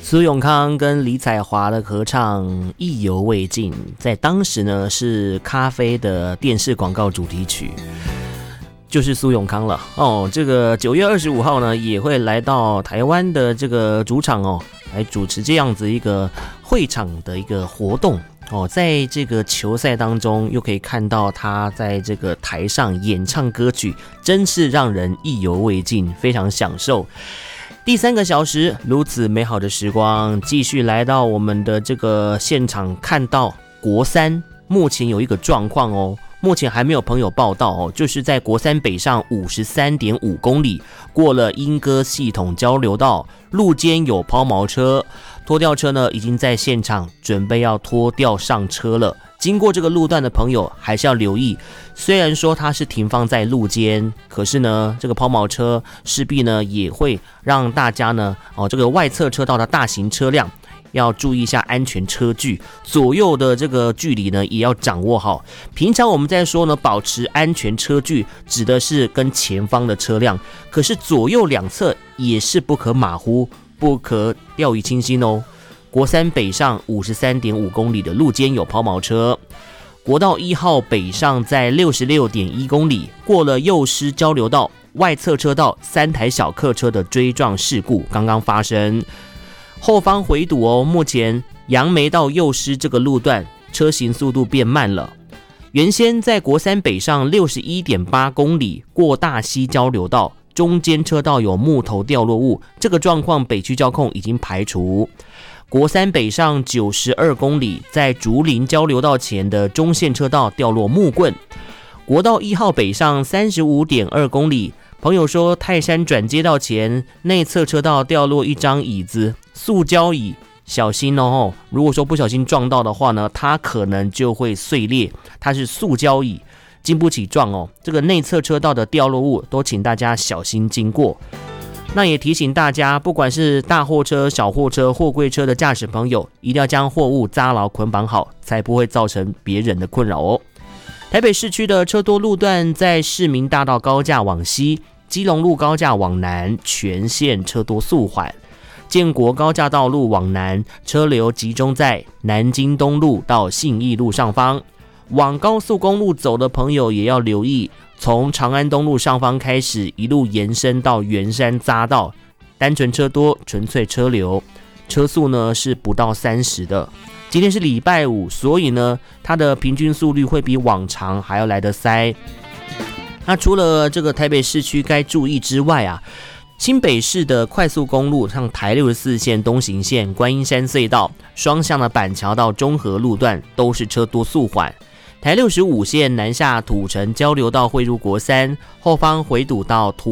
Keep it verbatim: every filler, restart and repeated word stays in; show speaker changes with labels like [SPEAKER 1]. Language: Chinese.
[SPEAKER 1] 苏永康跟李彩华的合唱意犹未尽，在当时呢是咖啡的电视广告主题曲，就是苏永康了哦。这个九月二十五号呢也会来到台湾的这个主场哦，来主持这样子一个会场的一个活动哦。在这个球赛当中又可以看到他在这个台上演唱歌曲，真是让人意犹未尽，非常享受。第三个小时，如此美好的时光，继续来到我们的这个现场，看到国三目前有一个状况哦，目前还没有朋友报道哦，就是在国三北上 五十三点五公里，过了莺歌系统交流道，路肩有抛锚车，拖吊车呢已经在现场准备要拖吊上车了。经过这个路段的朋友还是要留意，虽然说它是停放在路肩，可是呢这个抛锚车势必呢也会让大家呢哦这个外侧车道的大型车辆要注意一下安全车距，左右的这个距离呢也要掌握好。平常我们在说呢保持安全车距指的是跟前方的车辆，可是左右两侧也是不可马虎，不可掉以轻心哦。国三北上 五十三点五公里的路肩有抛锚车，国道一号北上在 六十六点一公里，过了幼师交流道，外侧车道三台小客车的追撞事故刚刚发生，后方回堵哦。目前杨梅到幼师这个路段车行速度变慢了，原先在国三北上 六十一点八公里，过大溪交流道，中间车道有木头掉落物，这个状况北区交控已经排除。国三北上九十二公里，在竹林交流道前的中线车道掉落木棍。国道一号北上 三十五点二公里，朋友说泰山转接道前内侧车道掉落一张椅子，塑胶椅，小心哦，如果说不小心撞到的话呢，它可能就会碎裂，它是塑胶椅，经不起撞哦。这个内侧车道的掉落物都请大家小心经过。那也提醒大家，不管是大货车、小货车、货柜车的驾驶朋友，一定要将货物扎牢捆绑好，才不会造成别人的困扰哦。台北市区的车多路段，在市民大道高架往西，基隆路高架往南，全线车多速缓。建国高架道路往南，车流集中在南京东路到信义路上方。往高速公路走的朋友也要留意，从长安东路上方开始，一路延伸到圆山匝道，单纯车多，纯粹车流，车速呢是不到三十的。今天是礼拜五，所以呢它的平均速率会比往常还要来得塞。那除了这个台北市区该注意之外啊，新北市的快速公路，像台六十四线东行线、观音山隧道、双向的板桥到中和路段都是车多速缓。台六十五线南下土城交流道汇入国三，后方回堵到土